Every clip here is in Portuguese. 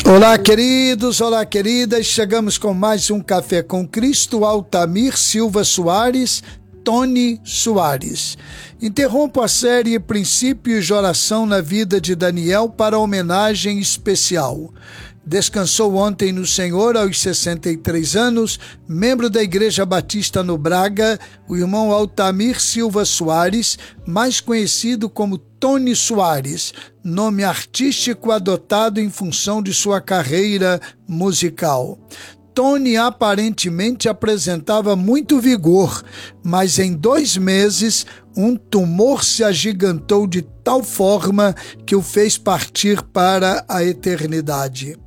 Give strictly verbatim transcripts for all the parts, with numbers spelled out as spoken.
Olá, queridos, olá, queridas. Chegamos com mais um Café com Cristo. Altamir Silva Soares, Tony Soares. Interrompo a série Princípios de Oração na Vida de Daniel para homenagem especial. Descansou ontem no Senhor aos sessenta e três anos, membro da Igreja Batista no Braga, o irmão Altamir Silva Soares, mais conhecido como Tony Soares, nome artístico adotado em função de sua carreira musical. Tony aparentemente apresentava muito vigor, mas em dois meses um tumor se agigantou de tal forma que o fez partir para a eternidade.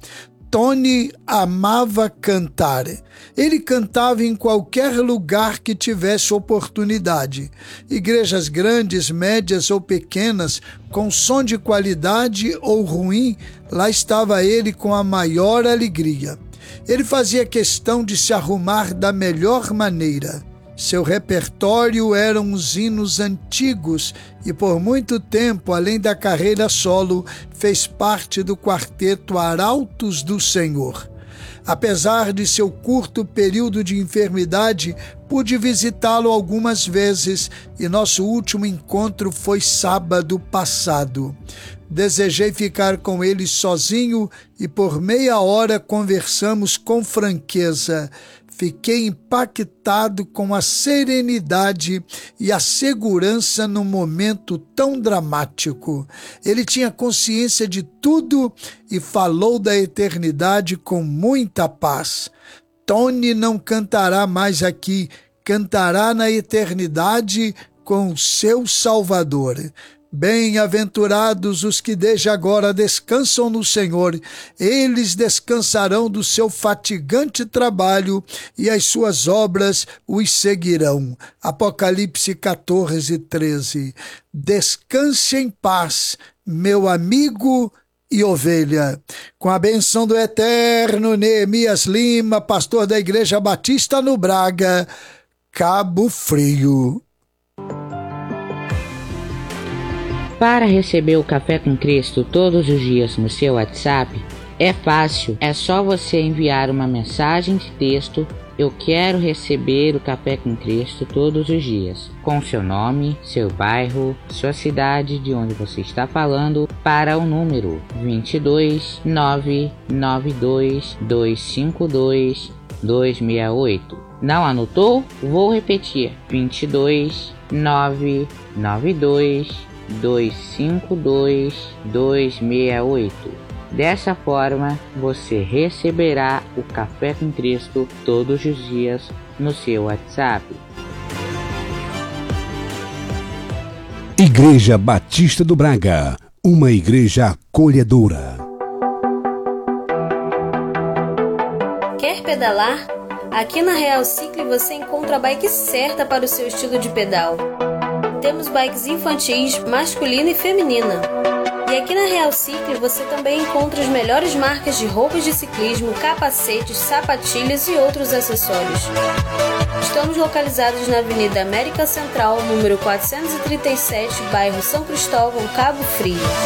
Tony amava cantar. Ele cantava em qualquer lugar que tivesse oportunidade. Igrejas grandes, médias ou pequenas, com som de qualidade ou ruim, lá estava ele com a maior alegria. Ele fazia questão de se arrumar da melhor maneira. Seu repertório eram os hinos antigos e por muito tempo, além da carreira solo, fez parte do quarteto Arautos do Senhor. Apesar de seu curto período de enfermidade, pude visitá-lo algumas vezes e nosso último encontro foi sábado passado. Desejei ficar com ele sozinho e por meia hora conversamos com franqueza. Fiquei impactado com a serenidade e a segurança num momento tão dramático. Ele tinha consciência de tudo e falou da eternidade com muita paz. Tony não cantará mais aqui, cantará na eternidade com o seu Salvador. Bem-aventurados os que desde agora descansam no Senhor, eles descansarão do seu fatigante trabalho e as suas obras os seguirão. Apocalipse quatorze, treze. Descanse em paz, meu amigo e ovelha. Com a benção do eterno Neemias Lima, pastor da Igreja Batista no Braga, Cabo Frio. Para receber o Café com Cristo todos os dias no seu WhatsApp, é fácil, é só você enviar uma mensagem de texto: eu quero receber o Café com Cristo todos os dias, com seu nome, seu bairro, sua cidade de onde você está falando, para o número vinte e dois, nove nove dois, dois cinco dois, dois seis oito. Não anotou? Vou repetir: vinte e dois, nove nove dois, dois cinco dois, dois seis oito. Dessa forma, você receberá o Café com Cristo todos os dias no seu WhatsApp. Igreja Batista do Braga, uma igreja acolhedora. Quer pedalar? Aqui na Real Cycle você encontra a bike certa para o seu estilo de pedal. Temos bikes infantis, masculina e feminina. E aqui na Real Cycle você também encontra as melhores marcas de roupas de ciclismo, capacetes, sapatilhas e outros acessórios. Estamos localizados na Avenida América Central, número quatrocentos e trinta e sete, bairro São Cristóvão, Cabo Frio.